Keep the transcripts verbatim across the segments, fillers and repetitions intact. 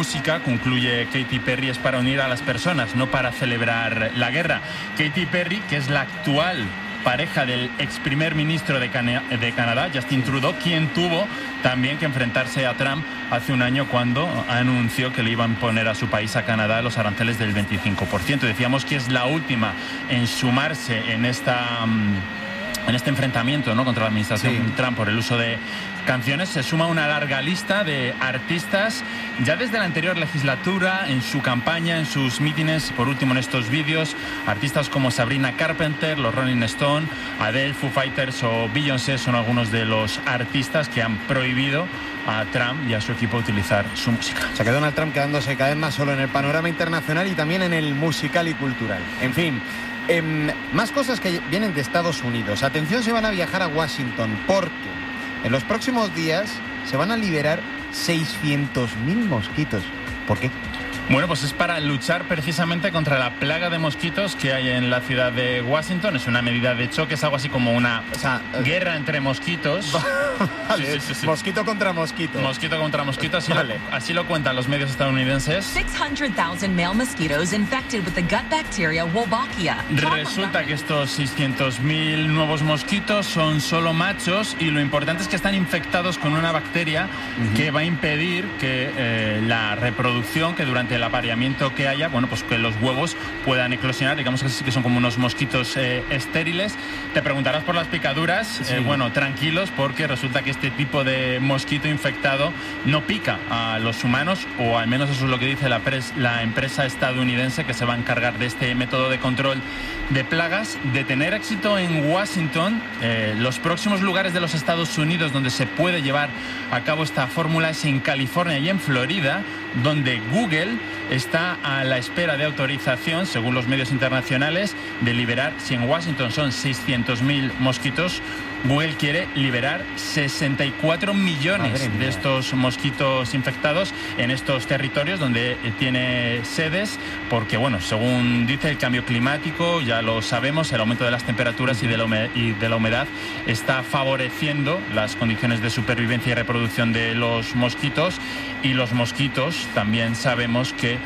música, concluye Katy Perry, es para unir a las personas, no para celebrar la guerra. Katy Perry, que es la actual pareja del ex primer ministro de, Cana- de Canadá, Justin Trudeau, quien tuvo también que enfrentarse a Trump hace un año cuando anunció que le iba a imponer a su país, a Canadá, los aranceles del veinticinco por ciento. Decíamos que es la última en sumarse en esta... Um, en este enfrentamiento, ¿no?, contra la administración sí. Trump por el uso de canciones. Se suma una larga lista de artistas ya desde la anterior legislatura, en su campaña, en sus mítines, por último en estos vídeos, artistas como Sabrina Carpenter, los Rolling Stones, Adele, Foo Fighters o Beyoncé son algunos de los artistas que han prohibido a Trump y a su equipo utilizar su música. O sea que Donald Trump quedándose cada vez más solo en el panorama internacional y también en el musical y cultural. En fin, eh, más cosas que vienen de Estados Unidos. Atención, se van a viajar a Washington porque en los próximos días se van a liberar seiscientos mil mosquitos. ¿Por qué? Bueno, pues es para luchar precisamente contra la plaga de mosquitos que hay en la ciudad de Washington. Es una medida de choque, es algo así como una o sea, guerra entre mosquitos. Vale, sí, sí, sí, sí. Mosquito contra mosquito. Mosquito contra mosquito, así, vale. lo, así lo cuentan los medios estadounidenses. six hundred thousand male mosquitoes infected with the gut bacteria Wolbachia. Resulta que estos seiscientos mil nuevos mosquitos son solo machos y lo importante es que están infectados con una bacteria uh-huh. que va a impedir que eh, la reproducción, que durante el apareamiento que haya, bueno, pues que los huevos puedan eclosionar. Digamos que sí que son como unos mosquitos eh, estériles. Te preguntarás por las picaduras. Sí. Eh, bueno, tranquilos, porque resulta que este tipo de mosquito infectado no pica a los humanos, o al menos eso es lo que dice la, pres, la empresa estadounidense que se va a encargar de este método de control de plagas. De tener éxito en Washington, eh, los próximos lugares de los Estados Unidos donde se puede llevar a cabo esta fórmula es en California y en Florida, donde Google está a la espera de autorización, según los medios internacionales, de liberar, si en Washington son seiscientos mil mosquitos, Google quiere liberar sesenta y cuatro millones de estos mosquitos infectados en estos territorios donde tiene sedes, porque, bueno, según dice el cambio climático, ya lo sabemos, el aumento de las temperaturas y de la humedad, y de la humedad está favoreciendo las condiciones de supervivencia y reproducción de los mosquitos, y los mosquitos también sabemos que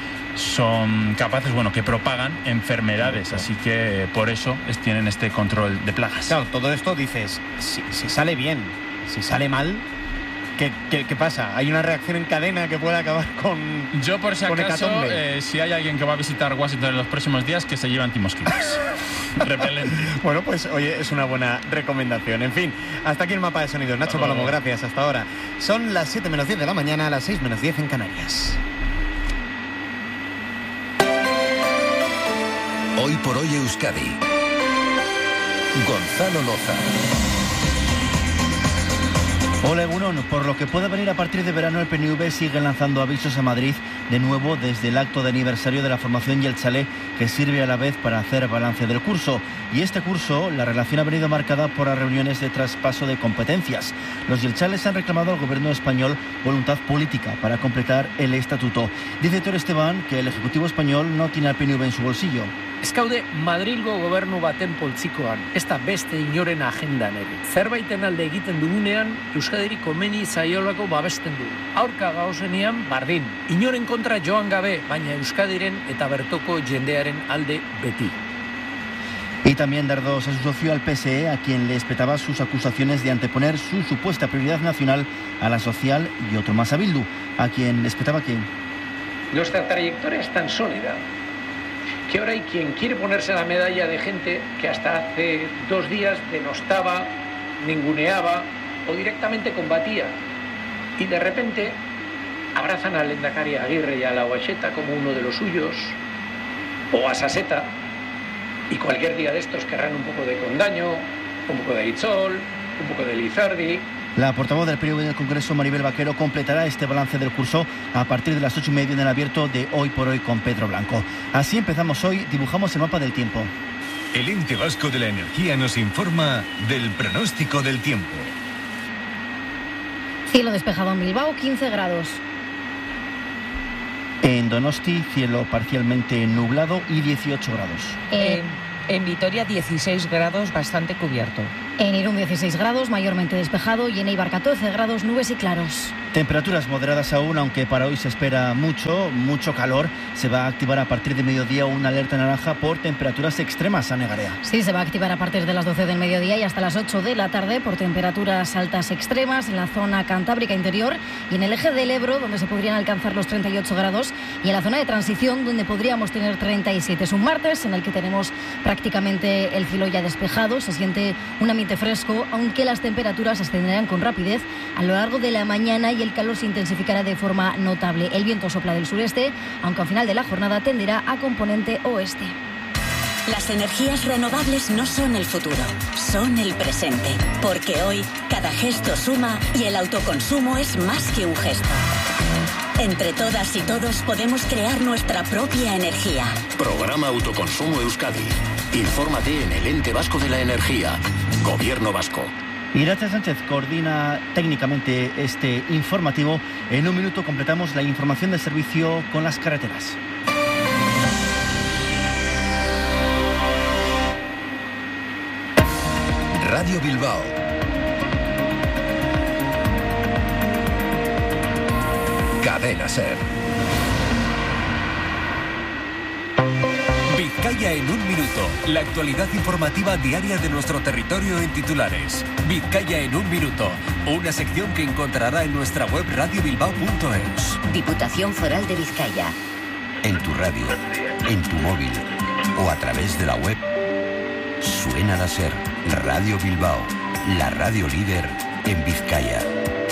son capaces, bueno, que propagan enfermedades, así que por eso es, tienen este control de plagas. Claro, todo esto dices, si, si sale bien, si sale mal, ¿qué, qué, qué pasa? ¿Hay una reacción en cadena que puede acabar con Yo, por si acaso, eh, si hay alguien que va a visitar Washington en los próximos días, que se lleve antimosquitos. Repelente. Bueno, pues oye, es una buena recomendación. En fin, hasta aquí el mapa de sonidos. Nacho Palomo, gracias, hasta ahora. Son las siete menos diez de la mañana, las seis menos diez en Canarias. Hoy por hoy Euskadi. Gonzalo Loza. Hola, Egunon. Por lo que puede venir a partir de verano, el P N V sigue lanzando avisos a Madrid, de nuevo desde el acto de aniversario de la formación y el chalet, que sirve a la vez para hacer balance del curso. Y este curso, la relación ha venido marcada por las reuniones de traspaso de competencias. Los yelchales han reclamado al gobierno español voluntad política para completar el estatuto. Dice Tor Esteban que el Ejecutivo español no tiene al P N V en su bolsillo. Eskaude Madrilgo gobernu baten poltsikoan, ez da beste inoren agendan ere. Zerbaiten alde egiten dugunean, Euskadiri komeni zaiolako babesten du. Aurka gauzenean, bardin. Inoren kontra joan gabe, baina Euskadiren eta bertoko jendearen alde beti. Y también dardos a su socio al P S E, a quien le espetaba sus acusaciones de anteponer su supuesta prioridad nacional a la social, y otro más a Bildu, a quien le espetaba que... Nuestra trayectoria es tan sólida que ahora hay quien quiere ponerse la medalla de gente que hasta hace dos días denostaba, ninguneaba o directamente combatía. Y de repente abrazan al Lehendakari Aguirre y a la Huacheta como uno de los suyos, o a Saseta, y cualquier día de estos querrán un poco de Condaño, un poco de Itzol, un poco de Lizardi. La portavoz del P N V del Congreso, Maribel Vaquero, completará este balance del curso a partir de las ocho y media en el abierto de Hoy por Hoy con Pedro Blanco. Así empezamos hoy, dibujamos el mapa del tiempo. El Ente Vasco de la Energía nos informa del pronóstico del tiempo. Cielo despejado en Bilbao, quince grados. En Donosti, cielo parcialmente nublado y dieciocho grados. Eh, en Vitoria, dieciséis grados, bastante cubierto. En Irún dieciséis grados, mayormente despejado, y en Eibar catorce grados, nubes y claros. Temperaturas moderadas aún, aunque para hoy se espera mucho, mucho calor. Se va a activar a partir de mediodía una alerta naranja por temperaturas extremas, Ane Garea. Sí, se va a activar a partir de las doce del mediodía y hasta las ocho de la tarde por temperaturas altas extremas en la zona cantábrica interior y en el eje del Ebro, donde se podrían alcanzar los treinta y ocho grados, y en la zona de transición, donde podríamos tener treinta y siete. Es un martes en el que tenemos prácticamente el cielo ya despejado, se siente un ambiente fresco, aunque las temperaturas ascenderán con rapidez a lo largo de la mañana y el calor se intensificará de forma notable. El viento sopla del sureste, aunque al final de la jornada tenderá a componente oeste. Las energías renovables no son el futuro, son el presente. Porque hoy cada gesto suma y el autoconsumo es más que un gesto. Entre todas y todos podemos crear nuestra propia energía. Programa Autoconsumo Euskadi. Infórmate en el Ente Vasco de la Energía. Gobierno Vasco. Irache Sánchez coordina técnicamente este informativo. En un minuto completamos la información de servicio con las carreteras. Radio Bilbao. Cadena Ser. Vizcaya en un minuto. La actualidad informativa diaria de nuestro territorio en titulares. Vizcaya en un minuto. Una sección que encontrará en nuestra web radio bilbao punto es. Diputación Foral de Vizcaya. En tu radio, en tu móvil o a través de la web. Suena la Ser. Radio Bilbao. La radio líder en Vizcaya.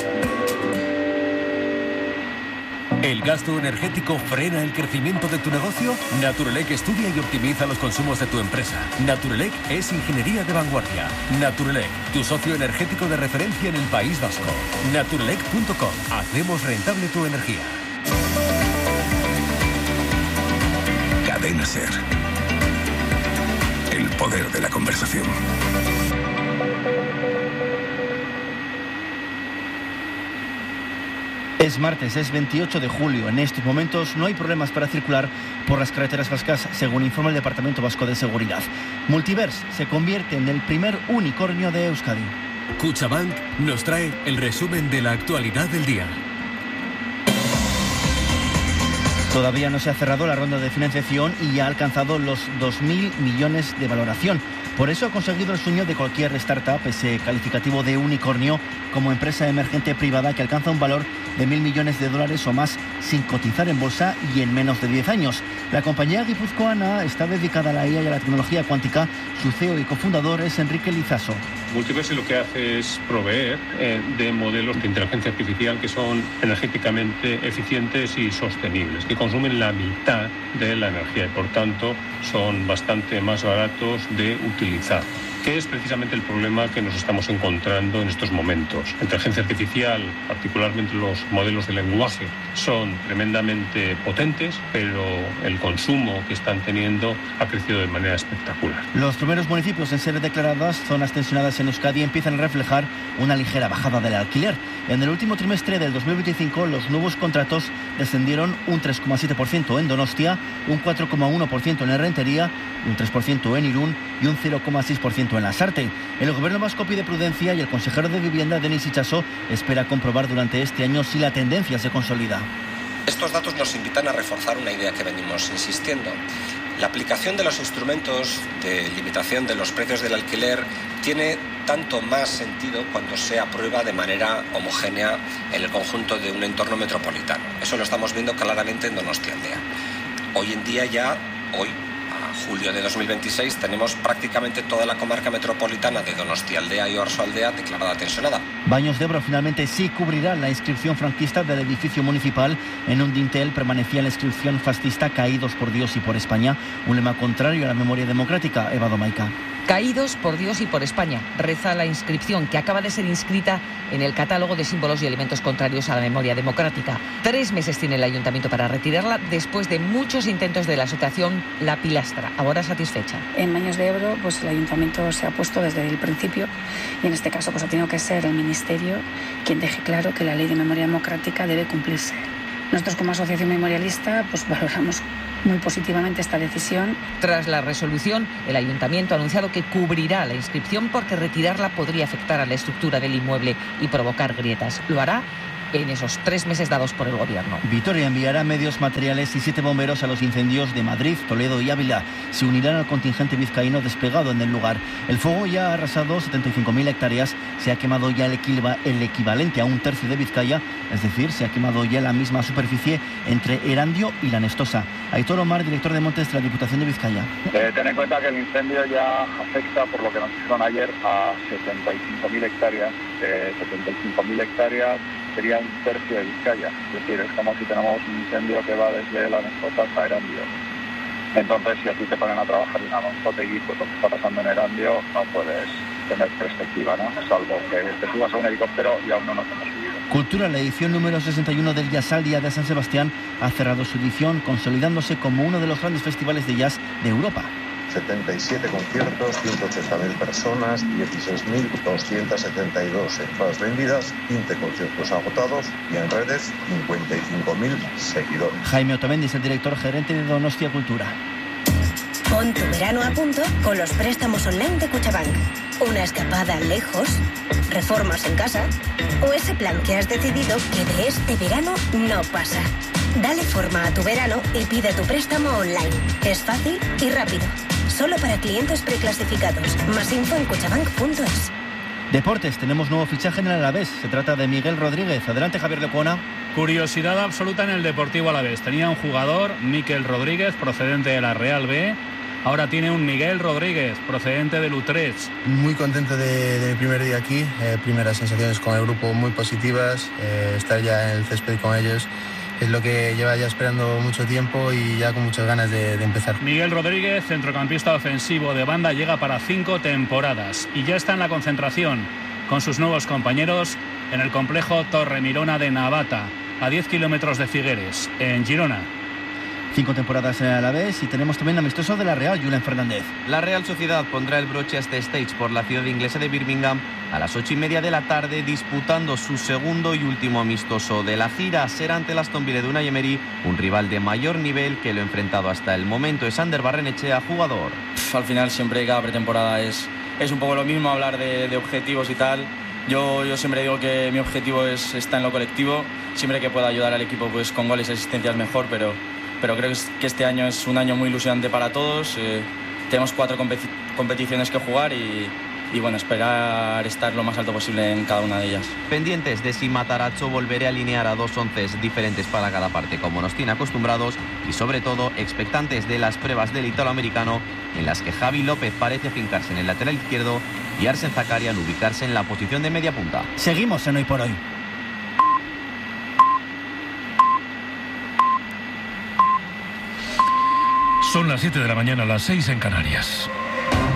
¿El gasto energético frena el crecimiento de tu negocio? Naturelec estudia y optimiza los consumos de tu empresa. Naturelec es ingeniería de vanguardia. Naturelec, tu socio energético de referencia en el País Vasco. Naturelec punto com. Hacemos rentable tu energía. Cadena Ser. El poder de la conversación. Es martes, es veintiocho de julio. En estos momentos no hay problemas para circular por las carreteras vascas, según informa el Departamento Vasco de Seguridad. Multivers se convierte en el primer unicornio de Euskadi. Kutxabank nos trae el resumen de la actualidad del día. Todavía no se ha cerrado la ronda de financiación y ya ha alcanzado los dos mil millones de valoración. Por eso ha conseguido el sueño de cualquier startup, ese calificativo de unicornio, como empresa emergente privada que alcanza un valor de mil millones de dólares o más sin cotizar en bolsa y en menos de diez años. La compañía guipuzcoana está dedicada a la I A y a la tecnología cuántica. Su C E O y cofundador es Enrique Lizaso. Multivers lo que hace es proveer eh, de modelos de inteligencia artificial que son energéticamente eficientes y sostenibles, que consumen la mitad de la energía y por tanto son bastante más baratos de utilizar. ¿Qué es precisamente el problema que nos estamos encontrando en estos momentos? La inteligencia artificial, particularmente los modelos de lenguaje, son tremendamente potentes, pero el consumo que están teniendo ha crecido de manera espectacular. Los primeros municipios en ser declaradas zonas tensionadas en Euskadi empiezan a reflejar una ligera bajada del alquiler. En el último trimestre del dos mil veinticinco, los nuevos contratos descendieron un tres coma siete por ciento en Donostia, un cuatro coma uno por ciento en Errentería, un tres por ciento en Irún y un cero coma seis por ciento en Lasarte. El gobierno vasco pide prudencia y el consejero de Vivienda, Denis Itxaso, espera comprobar durante este año si la tendencia se consolida. Estos datos nos invitan a reforzar una idea que venimos insistiendo. La aplicación de los instrumentos de limitación de los precios del alquiler tiene tanto más sentido cuando se aprueba de manera homogénea en el conjunto de un entorno metropolitano. Eso lo estamos viendo claramente en Donostialdea. Hoy en día ya, hoy, a julio de dos mil veintiséis, tenemos prácticamente toda la comarca metropolitana de Donostialdea y Oarsoaldea declarada tensionada. Baños de Ebro finalmente sí cubrirá la inscripción franquista del edificio municipal. En un dintel permanecía la inscripción fascista Caídos por Dios y por España, un lema contrario a la memoria democrática. Eva Domaica. Caídos por Dios y por España, reza la inscripción que acaba de ser inscrita en el catálogo de símbolos y elementos contrarios a la memoria democrática. Tres meses tiene el ayuntamiento para retirarla después de muchos intentos de la asociación La Pilastra. Ahora satisfecha. En Baños de Ebro, pues el ayuntamiento se ha puesto desde el principio y en este caso pues ha tenido que ser el ministerio quien deje claro que la ley de memoria democrática debe cumplirse. Nosotros como asociación memorialista pues valoramos muy positivamente esta decisión. Tras la resolución, el ayuntamiento ha anunciado que cubrirá la inscripción porque retirarla podría afectar a la estructura del inmueble y provocar grietas. Lo hará en esos tres meses dados por el gobierno. Vitoria enviará medios materiales y siete bomberos a los incendios de Madrid, Toledo y Ávila. Se unirán al contingente vizcaíno desplegado en el lugar. El fuego ya ha arrasado setenta y cinco mil hectáreas, se ha quemado ya el, equiva, el equivalente a un tercio de Vizcaya, es decir, se ha quemado ya la misma superficie entre Erandio y La Nestosa. Aitor Omar, director de Montes de la Diputación de Vizcaya. Eh, ten en cuenta que el incendio ya afecta, por lo que nos dijeron ayer, a setenta y cinco mil hectáreas. Eh, setenta y cinco mil hectáreas sería un tercio de Vizcaya, es decir, es como si tenemos un incendio que va desde La Nestosa hasta Erandio. Entonces, si aquí te ponen a trabajar en Alonsotegui, pues lo que está pasando en Erandio no puedes tener perspectiva, ¿no? Salvo que te subas a un helicóptero y aún no nos hemos subido. Cultura, la edición número sesenta y uno del Jazz al Día de San Sebastián, ha cerrado su edición consolidándose como uno de los grandes festivales de jazz de Europa. setenta y siete conciertos, ciento ochenta mil personas, dieciséis mil doscientas setenta y dos entradas vendidas, quince conciertos agotados y en redes cincuenta y cinco mil seguidores. Jaime Otamendi es el director gerente de Donostia Cultura. Pon tu verano a punto con los préstamos online de Cuchabank. Una escapada lejos, reformas en casa o ese plan que has decidido que de este verano no pasa. Dale forma a tu verano y pide tu préstamo online. Es fácil y rápido. Solo para clientes preclasificados. Más info en cuchabank punto es. Deportes, tenemos nuevo fichaje en el Alavés. Se trata de Miguel Rodríguez. Adelante, Javier Lecuona. Curiosidad absoluta en el Deportivo Alavés. Tenía un jugador, Miquel Rodríguez, procedente de la Real B. Ahora tiene un Miguel Rodríguez, procedente del Utrecht. Muy contento de, de mi primer día aquí. Eh, primeras sensaciones con el grupo muy positivas. Eh, estar ya en el césped con ellos es lo que lleva ya esperando mucho tiempo y ya con muchas ganas de, de empezar. Miguel Rodríguez, centrocampista ofensivo de banda, llega para cinco temporadas y ya está en la concentración con sus nuevos compañeros en el complejo Torremirona de Navata, a diez kilómetros de Figueres, en Girona. Cinco temporadas a la vez y tenemos también amistoso de la Real, Julen Fernández. La Real Sociedad pondrá el broche a este stage por la ciudad inglesa de Birmingham a las ocho y media de la tarde, disputando su segundo y último amistoso de la gira. Será ante el Aston Villa de Unai Emery, un rival de mayor nivel que lo ha enfrentado hasta el momento. Es Ander Barrenechea, jugador. Al final siempre cada pretemporada es, es un poco lo mismo, hablar de, de objetivos y tal. Yo, yo siempre digo que mi objetivo es, está en lo colectivo. Siempre que pueda ayudar al equipo pues con goles y asistencias mejor, pero... pero creo que este año es un año muy ilusionante para todos. Eh, tenemos cuatro competi- competiciones que jugar y, y bueno, esperar estar lo más alto posible en cada una de ellas. Pendientes de si Matarazzo volverá a alinear a dos onces diferentes para cada parte, como nos tiene acostumbrados, y sobre todo expectantes de las pruebas del italoamericano, en las que Javi López parece fincarse en el lateral izquierdo y Arsen Zakarian ubicarse en la posición de media punta. Seguimos en Hoy por Hoy. Son las siete de la mañana, las seis en Canarias.